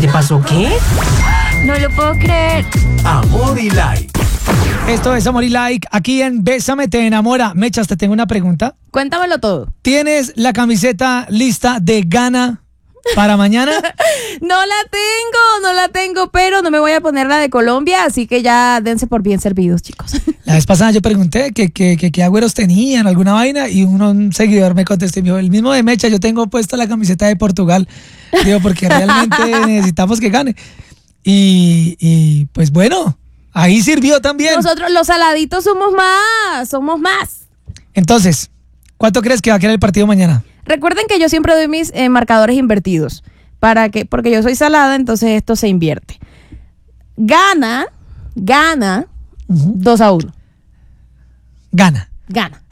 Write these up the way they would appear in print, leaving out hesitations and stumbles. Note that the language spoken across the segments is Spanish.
¿Te pasó qué? No lo puedo creer. Amor y Like. Esto es Amor y Like, aquí en Bésame te enamora. Mechas, te tengo una pregunta. Cuéntamelo todo. ¿Tienes la camiseta lista de Ghana para mañana? No la tengo, pero no me voy a poner la de Colombia, así que ya dense por bien servidos, chicos. La vez pasada yo pregunté qué agüeros tenían, alguna vaina, y un seguidor me contestó y me dijo, el mismo de Mecha, yo tengo puesta la camiseta de Portugal. Digo, porque realmente necesitamos que gane. Y pues bueno, ahí sirvió también. Nosotros los saladitos somos más. Entonces, ¿cuánto crees que va a quedar el partido mañana? Recuerden que yo siempre doy mis marcadores invertidos, porque yo soy salada, entonces esto se invierte. Gana 2-1. Gana. Gana.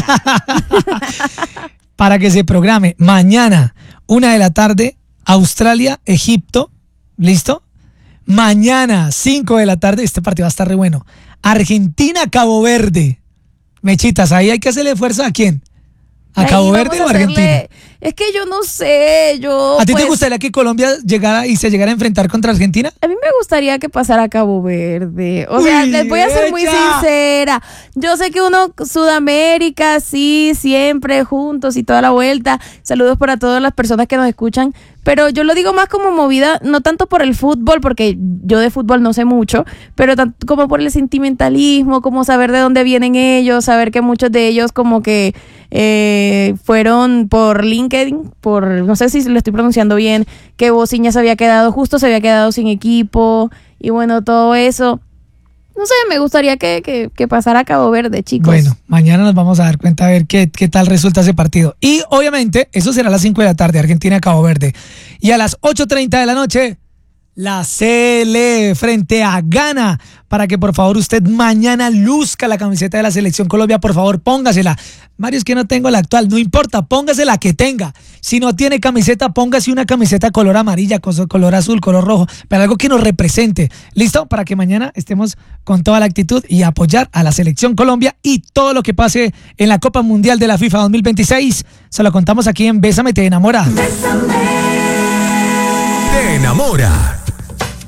Para que se programe mañana, 1:00 p.m, Australia, Egipto, ¿listo? Mañana, 5:00 p.m, este partido va a estar re bueno. Argentina, Cabo Verde. Mechitas, ahí hay que hacerle fuerza ¿a quién? ¿A Cabo Verde o a Argentina? Es que yo no sé, ¿A ti te gustaría que Colombia llegara a enfrentar contra Argentina? A mí me gustaría que pasara a Cabo Verde. O sea, les voy a ser muy sincera. Yo sé que Sudamérica, sí, siempre juntos y toda la vuelta. Saludos para todas las personas que nos escuchan. Pero yo lo digo más como movida, no tanto por el fútbol, porque yo de fútbol no sé mucho, pero tanto como por el sentimentalismo, como saber de dónde vienen ellos, saber que muchos de ellos como que fueron por LinkedIn, no sé si lo estoy pronunciando bien, que Bociña se había quedado sin equipo, y bueno, todo eso. No sé, me gustaría que pasara a Cabo Verde, chicos. Bueno, mañana nos vamos a dar cuenta a ver qué tal resulta ese partido. Y obviamente, eso será a las 5:00 p.m, Argentina-Cabo Verde. Y a las 8:30 p.m, la Sele frente a Ghana, para que por favor usted mañana luzca la camiseta de la Selección Colombia. Por favor, póngasela. Mario, es que no tengo la actual, no importa, póngase la que tenga. Si no tiene camiseta, póngase una camiseta color amarilla, color azul, color rojo, pero algo que nos represente. ¿Listo? Para que mañana estemos con toda la actitud y apoyar a la Selección Colombia y todo lo que pase en la Copa Mundial de la FIFA 2026. Se lo contamos aquí en Bésame te enamora. Bésame. Te enamora.